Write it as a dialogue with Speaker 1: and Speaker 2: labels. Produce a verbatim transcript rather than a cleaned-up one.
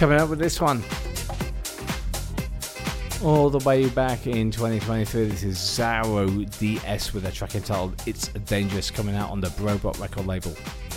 Speaker 1: Coming up with this one. All the way back in twenty twenty-three, this is Zaro D S with a track entitled It's Dangerous, coming out on the Brobot record label.